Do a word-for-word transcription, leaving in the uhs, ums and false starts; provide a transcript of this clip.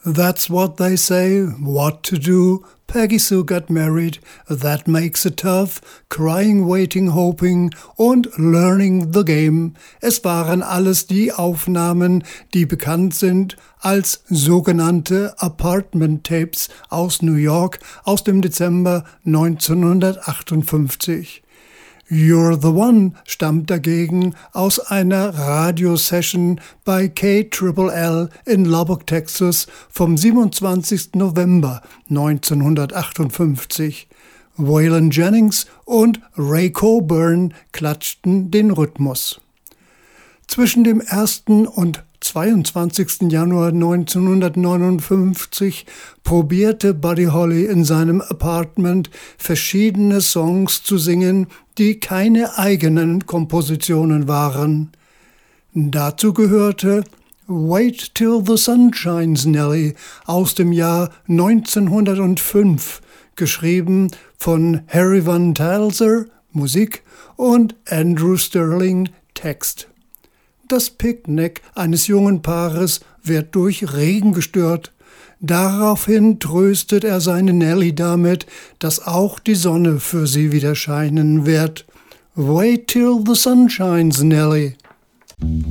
That's what they say, what to do. Peggy Sue got married, that makes it tough. Crying, waiting, hoping und learning the game. Es waren alles die Aufnahmen, die bekannt sind als sogenannte Apartment Tapes aus New York aus dem Dezember neunzehnhundertachtundfünfzig. You're the One stammt dagegen aus einer Radiosession bei K L L in Lubbock, Texas vom siebenundzwanzigsten November neunzehnhundertachtundfünfzig. Waylon Jennings und Ray Coburn klatschten den Rhythmus. Zwischen dem ersten und zweiundzwanzigsten Januar neunzehnhundertneunundfünfzig probierte Buddy Holly in seinem Apartment verschiedene Songs zu singen, die keine eigenen Kompositionen waren. Dazu gehörte Wait Till the Sun Shines, Nellie aus dem Jahr neunzehnhundertfünf, geschrieben von Harry Van Telzer, Musik, und Andrew Sterling, Text. Das Picknick eines jungen Paares wird durch Regen gestört. Daraufhin tröstet er seine Nellie damit, dass auch die Sonne für sie wieder scheinen wird. Wait till the sun shines, Nellie.